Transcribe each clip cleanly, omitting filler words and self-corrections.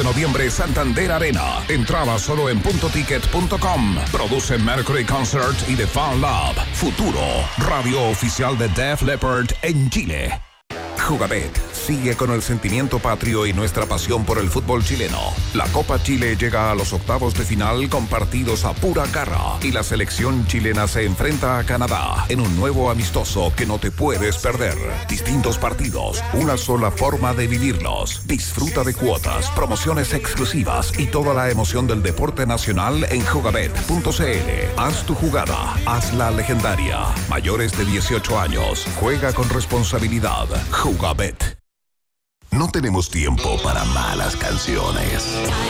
de noviembre, Santander Arena. Entrada solo en puntoticket.com. Produce Mercury Concert y The Fan Lab. Futuro, radio oficial de Def Leppard en Chile. Jugabet sigue con el sentimiento patrio y nuestra pasión por el fútbol chileno. La Copa Chile llega a los octavos de final con partidos a pura garra y la selección chilena se enfrenta a Canadá en un nuevo amistoso que no te puedes perder. Distintos partidos, una sola forma de vivirlos. Disfruta de cuotas, promociones exclusivas y toda la emoción del deporte nacional en jugabet.cl. Haz tu jugada, hazla legendaria. Mayores de 18 años, juega con responsabilidad. Jugabet. No tenemos tiempo para malas canciones.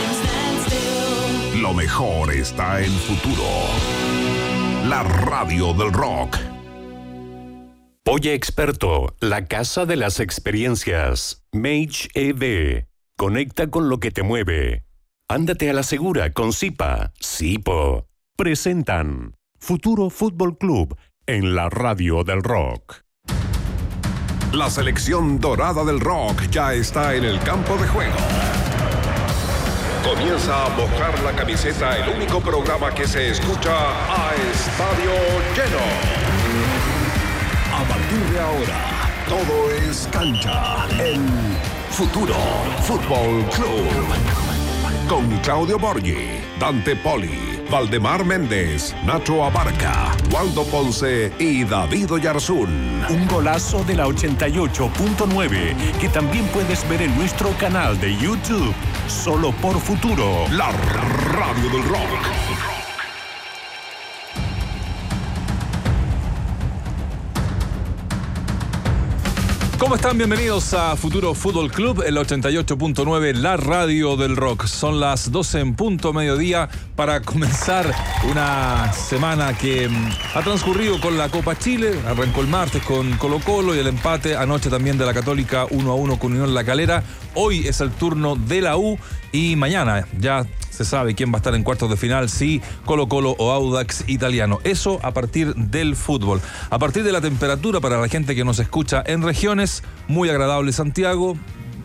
Lo mejor está en Futuro. La radio del rock. Oye Experto, la casa de las experiencias. Mage EV. Conecta con lo que te mueve. Ándate a la segura con Zipa. Zipo. Presentan Futuro Fútbol Club en la radio del rock. La selección dorada del rock ya está en el campo de juego. Comienza a mojar la camiseta, el único programa que se escucha a estadio lleno. A partir de ahora, todo es cancha en Futuro Fútbol Club. Con Claudio Borghi, Dante Poli, Valdemar Méndez, Nacho Abarca, Waldo Ponce y David Oyarzún. Un golazo de la 88.9 que también puedes ver en nuestro canal de YouTube. Solo por Futuro. La radio del rock. ¿Cómo están? Bienvenidos a Futuro Fútbol Club, el 88.9, la radio del rock. Son las 12 en punto mediodía para comenzar una semana que ha transcurrido con la Copa Chile. Arrancó el martes con Colo-Colo y el empate anoche también de la Católica 1-1 con Unión La Calera. Hoy es el turno de la U y mañana ya se sabe quién va a estar en cuartos de final, si Colo-Colo o Audax Italiano. Eso a partir del fútbol. A partir de la temperatura, para la gente que nos escucha en regiones, muy agradable Santiago.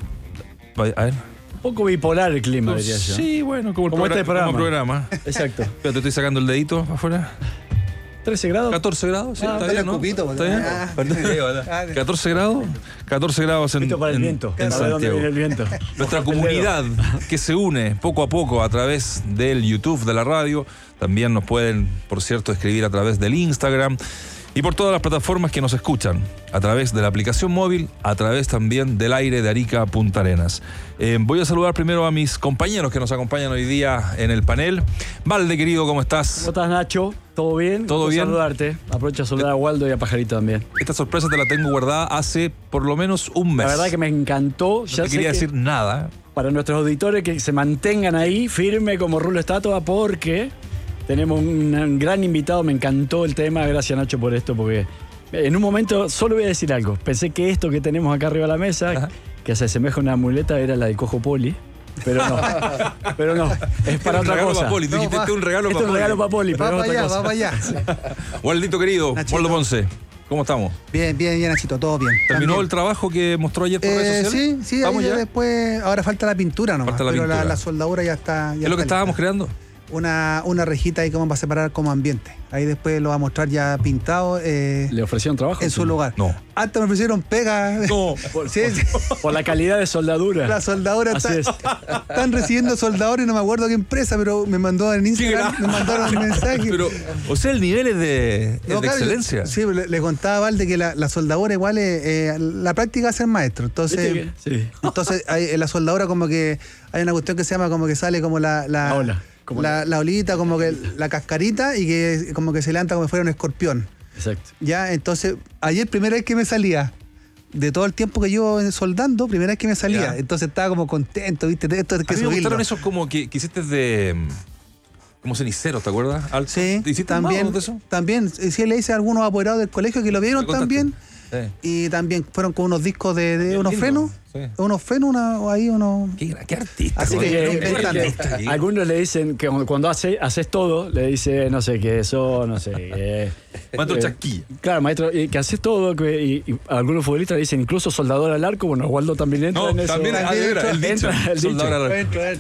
A ver. Un poco bipolar el clima, diría yo. Sí, bueno, como este programa. Como programa. Exacto. Pero te estoy sacando el dedito afuera. 13 grados. 14 grados, sí, está bien, ¿no? Cupito, ¿Está bien? Perdón. 14 grados. 14 grados en viento. En Santiago. El viento. Nuestra comunidad que se une poco a poco a través del YouTube de la radio. También nos pueden, por cierto, escribir a través del Instagram y por todas las plataformas que nos escuchan, a través de la aplicación móvil, a través también del aire de Arica Punta Arenas. Voy a saludar primero a mis compañeros que nos acompañan hoy día en el panel. Valde, querido, ¿cómo estás? ¿Cómo estás, Nacho? ¿Todo bien? ¿Todo bien? Saludarte. Aprovecho a saludar a Waldo y a Pajarito también. Esta sorpresa te la tengo guardada hace por lo menos un mes. La verdad que me encantó. No te quería decir nada. Para nuestros auditores que se mantengan ahí firme como rulo estatua, porque tenemos un gran invitado. Me encantó el tema. Gracias, Nacho, por esto, porque en un momento solo voy a decir algo. Pensé que esto que tenemos acá arriba de la mesa, ajá, que se asemeja a una muleta, era la del Cojo Poli. Pero no, es para otra cosa. Poli. No, dijiste, este es un regalo esto para es un regalo para Poli, pero Va es para otra allá, cosa. va para allá. Waldito querido, Nachito. Waldo Ponce, ¿cómo estamos? Bien, Nachito, todo bien. ¿Terminó También. el trabajo que mostró ayer por redes sociales? Sí, ¿Vamos ahí ya? después, ahora falta la pintura nomás, Falta la pero pintura. la soldadura ya está. ¿Qué es lo que estábamos creando? Una rejita ahí como para separar como ambiente. Ahí después lo va a mostrar ya pintado ¿Le ofrecieron trabajo? en su lugar. No. Antes me ofrecieron pega. No. Sí, Por la calidad de soldadura. la soldadura Así es. están recibiendo soldadores, no me acuerdo qué empresa, pero me mandó en Instagram, me mandaron un mensaje. Pero, o sea, el nivel es de No, claro, excelencia. Sí, le contaba a Valde que la soldadura igual es la práctica es ser maestro. Entonces, ¿Viste que? Sí. entonces en la soldadura como que hay una cuestión que se llama como que sale como la ola. Como la olita, como que la cascarita y que como que se levanta como si fuera un escorpión. Exacto. Ya, entonces, ayer primera vez que me salía. De todo el tiempo que yo soldando, primera vez que me salía. Ya. Entonces estaba como contento, ¿viste? Esto hay que A mí me subirlo. gustaron esos como que hiciste de... como ceniceros, ¿te acuerdas? Alto. Sí, ¿Te hiciste también, más de eso? también. Sí, le hice a algunos apoderados del colegio que lo vieron Me contaste. también. Sí. Y también fueron con unos discos de Bien unos lindo. frenos. Sí. Unos frenos, ahí unos. Qué artista. Así Rodrigo. que, Qué inventando. artista, ¿qué? Algunos le dicen que cuando haces todo, le dice, no sé, que eso, no sé. Maestro Chasquilla. Claro, maestro, que haces todo, y algunos futbolistas le dicen incluso soldador al arco. Bueno, Waldo también entra No, en eso. también, de veras, el dicho. Entra el dicho. Soldador al arco.